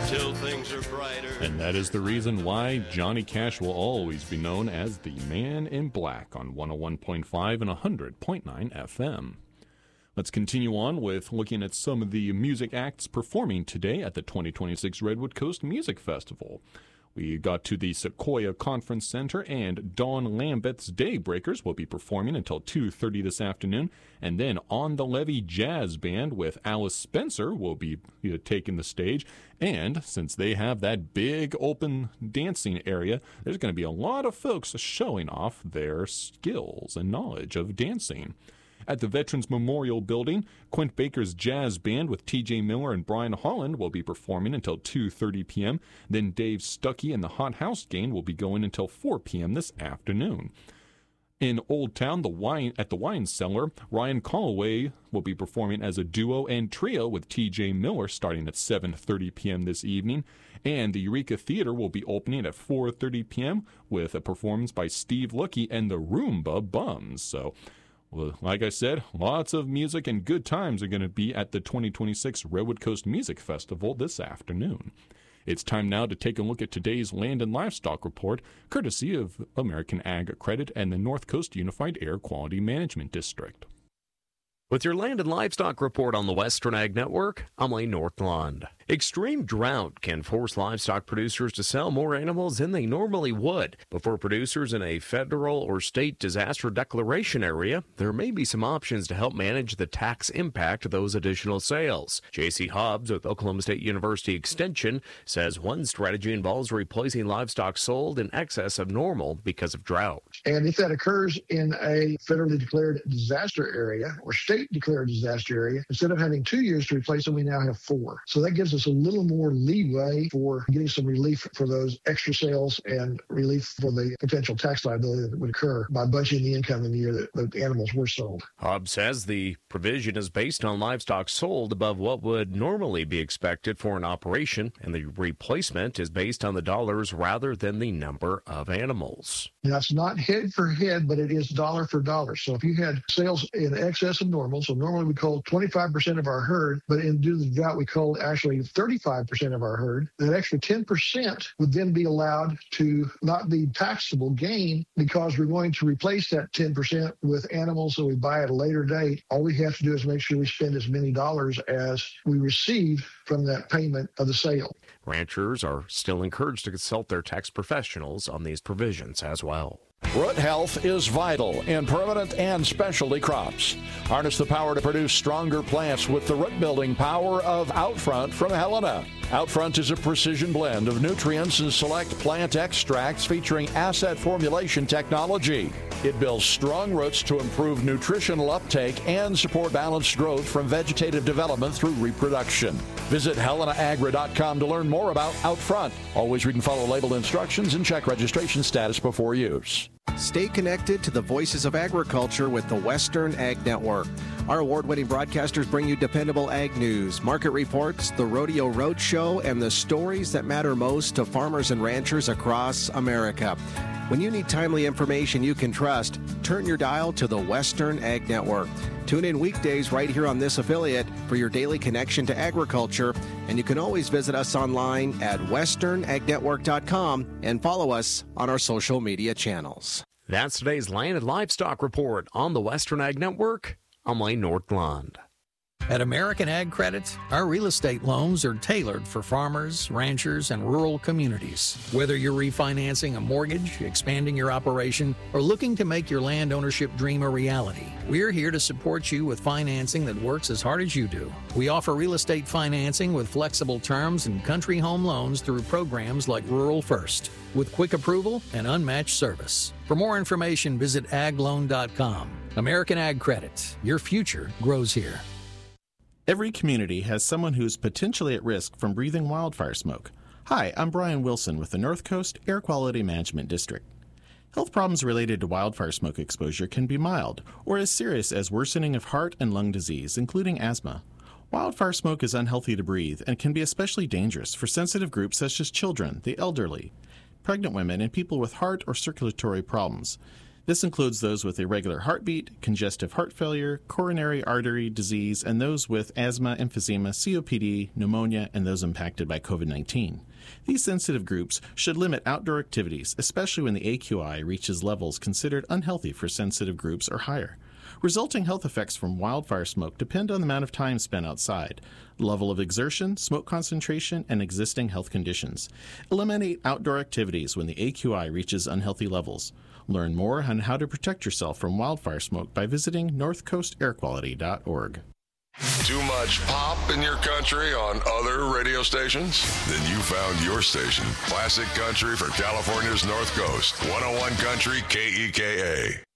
till things are brighter. And that is the reason why Johnny Cash will always be known as the Man in Black on 101.5 and 100.9 FM. Let's continue on with looking at some of the music acts performing today at the 2026 Redwood Coast Music Festival. We got to the Sequoia Conference Center, and Dawn Lambeth's Daybreakers will be performing until 2:30 this afternoon. And then On the Levee Jazz Band with Alice Spencer will be taking the stage. And since they have that big open dancing area, there's going to be a lot of folks showing off their skills and knowledge of dancing. At the Veterans Memorial Building, Quint Baker's Jazz Band with T.J. Miller and Brian Holland will be performing until 2:30 p.m. Then Dave Stuckey and the Hot House Gang will be going until 4 p.m. this afternoon. In Old Town, at the Wine Cellar, Ryan Calloway will be performing as a duo and trio with T.J. Miller starting at 7:30 p.m. this evening. And the Eureka Theater will be opening at 4:30 p.m. with a performance by Steve Lucky and the Roomba Bums. So, well, like I said, lots of music and good times are going to be at the 2026 Redwood Coast Music Festival this afternoon. It's time now to take a look at today's Land and Livestock Report, courtesy of American Ag Credit and the North Coast Unified Air Quality Management District. With your Land and Livestock Report on the Western Ag Network, I'm Lane Northland. Extreme drought can force livestock producers to sell more animals than they normally would. But for producers in a federal or state disaster declaration area, there may be some options to help manage the tax impact of those additional sales. J.C. Hobbs with Oklahoma State University Extension says one strategy involves replacing livestock sold in excess of normal because of drought. And if that occurs in a federally declared disaster area or state declared disaster area, instead of having 2 years to replace them, we now have 4. So that gives us a little more leeway for getting some relief for those extra sales and relief for the potential tax liability that would occur by budgeting the income in the year that the animals were sold. Hobbs says the provision is based on livestock sold above what would normally be expected for an operation, and the replacement is based on the dollars rather than the number of animals. Now, it's not head for head, but it is dollar for dollar. So if you had sales in excess of normal, so normally we culled 25% of our herd, but due to the drought, we culled actually 35% of our herd. That extra 10% would then be allowed to not be taxable gain because we're going to replace that 10% with animals that we buy at a later date. All we have to do is make sure we spend as many dollars as we receive from that payment of the sale. Ranchers are still encouraged to consult their tax professionals on these provisions as well. Root health is vital in permanent and specialty crops. Harness the power to produce stronger plants with the root-building power of Outfront from Helena. Outfront is a precision blend of nutrients and select plant extracts featuring asset formulation technology. It builds strong roots to improve nutritional uptake and support balanced growth from vegetative development through reproduction. Visit HelenaAgra.com to learn more about Outfront. Always read and follow labeled instructions and check registration status before use. Stay connected to the voices of agriculture with the Western Ag Network. Our award-winning broadcasters bring you dependable ag news, market reports, the Rodeo Roadshow, and the stories that matter most to farmers and ranchers across America. When you need timely information you can trust, turn your dial to the Western Ag Network. Tune in weekdays right here on this affiliate for your daily connection to agriculture, and you can always visit us online at westernagnetwork.com and follow us on our social media channels. That's today's Land and Livestock Report on the Western Ag Network. I'm Lane Northland. At American Ag Credit, our real estate loans are tailored for farmers, ranchers, and rural communities. Whether you're refinancing a mortgage, expanding your operation, or looking to make your land ownership dream a reality, we're here to support you with financing that works as hard as you do. We offer real estate financing with flexible terms and country home loans through programs like Rural First, with quick approval and unmatched service. For more information, visit agloan.com. American Ag Credit. Your future grows here. Every community has someone who is potentially at risk from breathing wildfire smoke. Hi, I'm Brian Wilson with the North Coast Air Quality Management District. Health problems related to wildfire smoke exposure can be mild or as serious as worsening of heart and lung disease, including asthma. Wildfire smoke is unhealthy to breathe and can be especially dangerous for sensitive groups such as children, the elderly, pregnant women, and people with heart or circulatory problems. This includes those with irregular heartbeat, congestive heart failure, coronary artery disease, and those with asthma, emphysema, COPD, pneumonia, and those impacted by COVID-19. These sensitive groups should limit outdoor activities, especially when the AQI reaches levels considered unhealthy for sensitive groups or higher. Resulting health effects from wildfire smoke depend on the amount of time spent outside, level of exertion, smoke concentration, and existing health conditions. Eliminate outdoor activities when the AQI reaches unhealthy levels. Learn more on how to protect yourself from wildfire smoke by visiting northcoastairquality.org. Too much pop in your country on other radio stations? Then you found your station. Classic Country for California's North Coast. 101 Country KEKA.